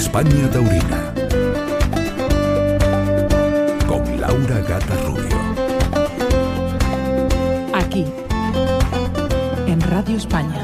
España Taurina con Laura Gata Rubio. Aquí, en Radio España.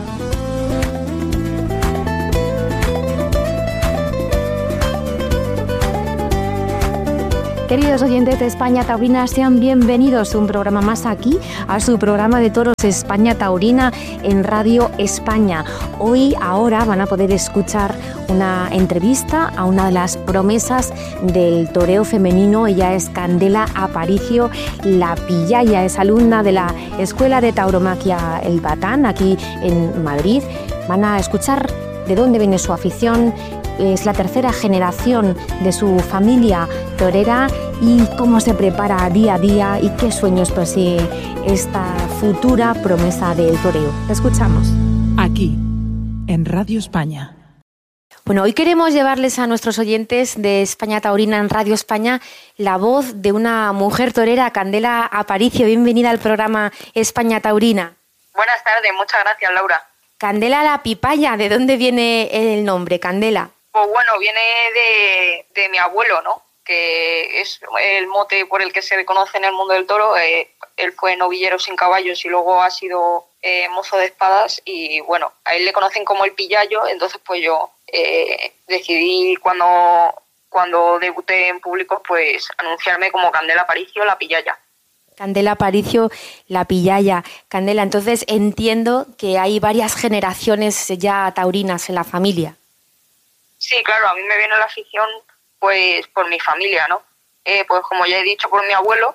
Queridos oyentes de España Taurina, sean bienvenidos un programa más aquí, a su programa de toros España Taurina en Radio España. Ahora van a poder escuchar una entrevista a una de las promesas del toreo femenino. Ella es Candela Aparicio, la Pillaya, es alumna de la Escuela de Tauromaquia El Batán, aquí en Madrid. Van a escuchar de dónde viene su afición. Es la tercera generación de su familia torera y cómo se prepara día a día y qué sueños persigue esta futura promesa del toreo. Te escuchamos. Aquí, en Radio España. Bueno, hoy queremos llevarles a nuestros oyentes de España Taurina en Radio España la voz de una mujer torera, Candela Aparicio. Bienvenida al programa España Taurina. Buenas tardes, muchas gracias, Laura. Candela la Pipaya, ¿de dónde viene el nombre, Candela? Pues bueno, viene de mi abuelo, ¿no? Que es el mote por el que se le conoce en el mundo del toro. Él fue novillero sin caballos y luego ha sido mozo de espadas y bueno, a él le conocen como el Pillayo. Entonces pues yo decidí cuando debuté en público pues anunciarme como Candela Aparicio, la Pillaya. Candela Aparicio, la Pillaya. Candela, entonces entiendo que hay varias generaciones ya taurinas en la familia. Sí, claro, a mí me viene la afición pues por mi familia, ¿no? Pues como ya he dicho, por mi abuelo,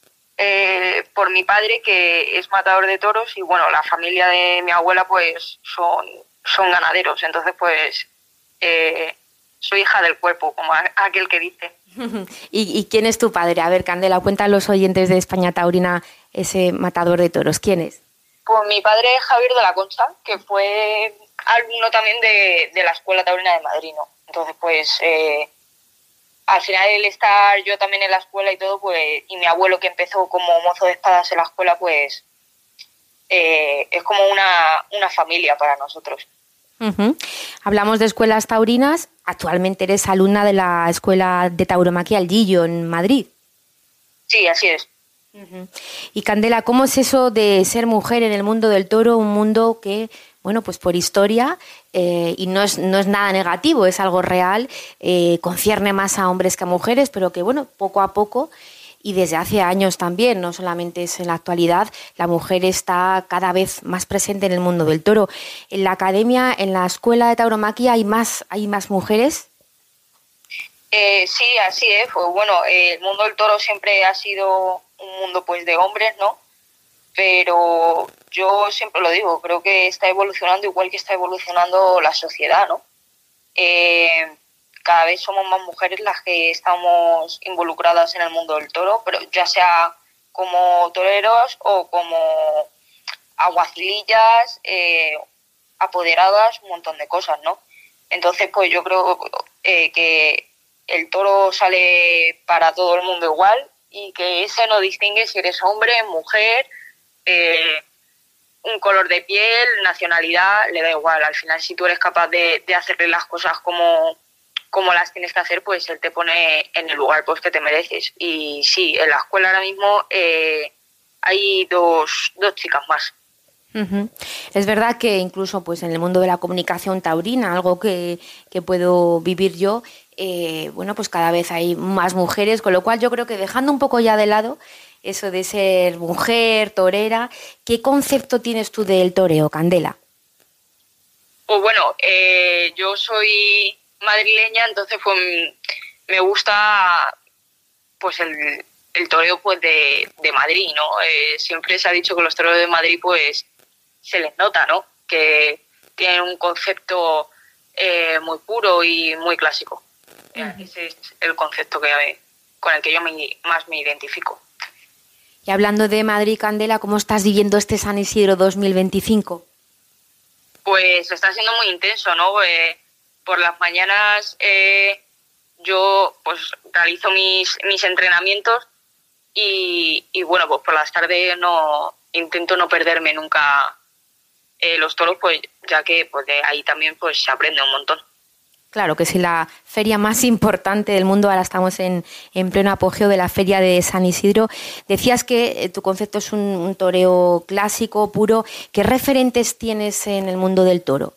por mi padre que es matador de toros y bueno, la familia de mi abuela pues son ganaderos, entonces pues soy hija del cuerpo, como aquel que dice. ¿Y quién es tu padre? A ver, Candela, cuenta a los oyentes de España Taurina ese matador de toros. ¿Quién es? Pues mi padre es Javier de la Concha, que fue alumno también de la Escuela Taurina de Madrid, ¿no? Entonces, pues, al final el estar yo también en la escuela y todo, pues, y mi abuelo que empezó como mozo de espadas en la escuela, pues, es como una familia para nosotros. Uh-huh. Hablamos de escuelas taurinas. Actualmente eres alumna de la Escuela de Tauromaquia El Gillo en Madrid. Sí, así es. Uh-huh. Y Candela, ¿cómo es eso de ser mujer en el mundo del toro? Un mundo que, bueno, pues por historia, y no es nada negativo, es algo real, concierne más a hombres que a mujeres, pero que, bueno, poco a poco, y desde hace años también, no solamente es en la actualidad, la mujer está cada vez más presente en el mundo del toro. En la academia, en la Escuela de Tauromaquia, ¿hay más mujeres? Sí, así es. Pues bueno, el mundo del toro siempre ha sido un mundo pues de hombres, ¿no? Pero yo siempre lo digo, creo que está evolucionando igual que está evolucionando la sociedad, ¿no? Cada vez somos más mujeres las que estamos involucradas en el mundo del toro, pero ya sea como toreros o como alguacilillas, apoderadas, un montón de cosas, ¿no? Entonces, pues yo creo que el toro sale para todo el mundo igual y que ese no distingue si eres hombre, mujer, un color de piel, nacionalidad, le da igual. Al final, si tú eres capaz de hacerle las cosas como las tienes que hacer, pues él te pone en el lugar pues que te mereces. Y sí, en la escuela ahora mismo hay dos chicas más. Uh-huh. Es verdad que incluso pues en el mundo de la comunicación taurina, algo que puedo vivir yo, bueno, pues cada vez hay más mujeres, con lo cual yo creo que dejando un poco ya de lado eso de ser mujer, torera, ¿qué concepto tienes tú del toreo, Candela? Pues bueno, yo soy madrileña, entonces pues me gusta pues el toreo pues de Madrid, ¿no? Siempre se ha dicho que los toreros de Madrid pues se les nota, ¿no? Que tienen un concepto muy puro y muy clásico. Uh-huh. Ese es el concepto con el que yo más me identifico. Y hablando de Madrid, Candela, ¿cómo estás viviendo este San Isidro 2025? Pues está siendo muy intenso, ¿no? Por las mañanas yo pues realizo mis entrenamientos y bueno, pues por las tardes intento no perderme nunca los toros, pues ya que pues de ahí también pues se aprende un montón. Claro, que es la feria más importante del mundo. Ahora estamos en pleno apogeo de la feria de San Isidro. Decías que tu concepto es un toreo clásico, puro. ¿Qué referentes tienes en el mundo del toro?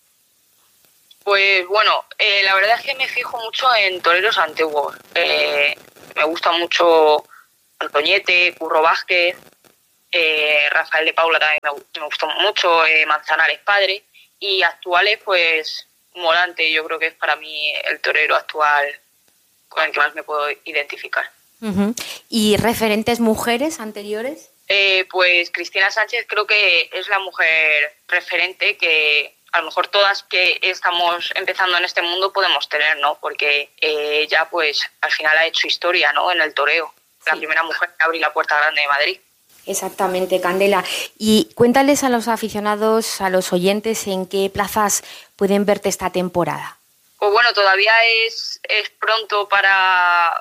Pues bueno, la verdad es que me fijo mucho en toreros antiguos. Me gusta mucho Antoñete, Curro Vázquez, Rafael de Paula también me gustó mucho, Manzanares padre, y actuales pues Morante, yo creo que es para mí el torero actual con el que más me puedo identificar. Uh-huh. ¿Y referentes mujeres anteriores? Pues Cristina Sánchez creo que es la mujer referente que a lo mejor todas que estamos empezando en este mundo podemos tener, ¿no? Porque ella pues al final ha hecho historia, ¿no? En el toreo. La primera mujer que abrió la Puerta Grande de Madrid. Exactamente, Candela. Y cuéntales a los aficionados, a los oyentes, en qué plazas pueden verte esta temporada. Pues bueno, todavía es pronto para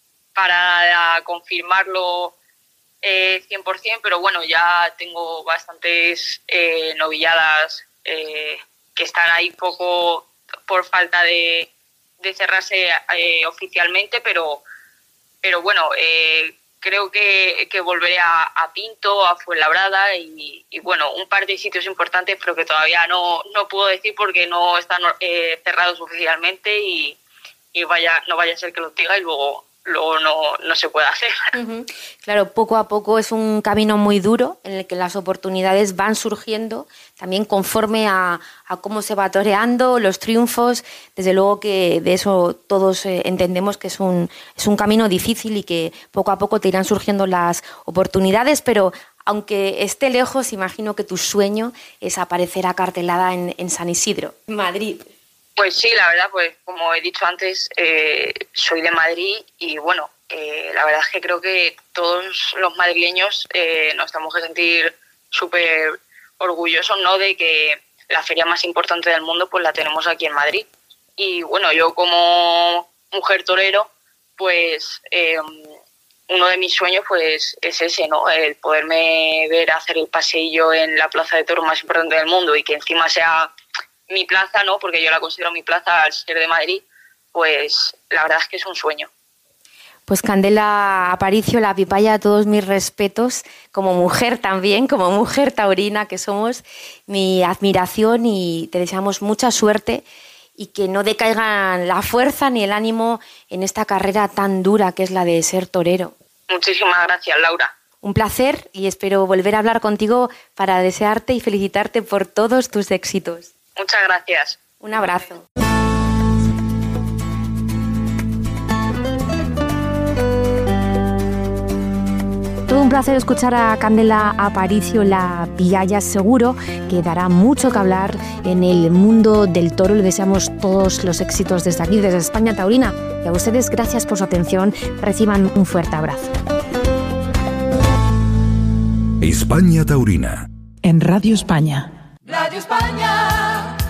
confirmarlo 100%, pero bueno, ya tengo bastantes novilladas que están ahí poco por falta de cerrarse oficialmente, pero bueno, creo que volveré a Pinto, a Fuenlabrada y bueno, un par de sitios importantes, pero que todavía no puedo decir porque no están cerrados oficialmente y no vaya a ser que los diga y luego no se pueda hacer. Uh-huh. Claro, poco a poco es un camino muy duro en el que las oportunidades van surgiendo también conforme a cómo se va toreando, los triunfos. Desde luego que de eso todos entendemos que es un camino difícil y que poco a poco te irán surgiendo las oportunidades, pero aunque esté lejos, imagino que tu sueño es aparecer acartelada en San Isidro, en Madrid. Pues sí, la verdad, pues como he dicho antes, soy de Madrid y bueno, la verdad es que creo que todos los madrileños nos tenemos que sentir súper orgullosos, ¿no?, de que la feria más importante del mundo pues la tenemos aquí en Madrid. Y bueno, yo como mujer torero, pues uno de mis sueños pues es ese, ¿no?, el poderme ver hacer el paseillo en la plaza de toros más importante del mundo y que encima sea mi plaza, ¿no?, porque yo la considero mi plaza al ser de Madrid, pues la verdad es que es un sueño. Pues Candela Aparicio, la Pipaya, todos mis respetos, como mujer también, como mujer taurina que somos, mi admiración y te deseamos mucha suerte y que no decaigan la fuerza ni el ánimo en esta carrera tan dura que es la de ser torero. Muchísimas gracias, Laura. Un placer y espero volver a hablar contigo para desearte y felicitarte por todos tus éxitos. Muchas gracias. Un abrazo. Todo un placer escuchar a Candela Aparicio, la Pipaya. Seguro que dará mucho que hablar en el mundo del toro. Le deseamos todos los éxitos desde aquí, desde España Taurina. Y a ustedes, gracias por su atención. Reciban un fuerte abrazo. España Taurina. En Radio España. Radio España.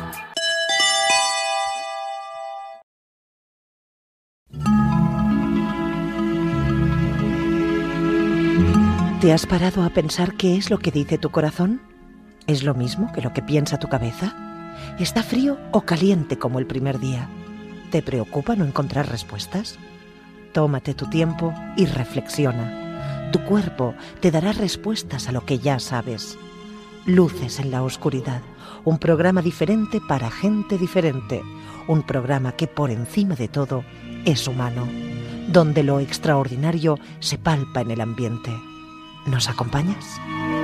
¿Te has parado a pensar qué es lo que dice tu corazón? ¿Es lo mismo que lo que piensa tu cabeza? ¿Está frío o caliente como el primer día? ¿Te preocupa no encontrar respuestas? Tómate tu tiempo y reflexiona. Tu cuerpo te dará respuestas a lo que ya sabes. Luces en la oscuridad, un programa diferente para gente diferente, un programa que por encima de todo es humano, donde lo extraordinario se palpa en el ambiente. ¿Nos acompañas?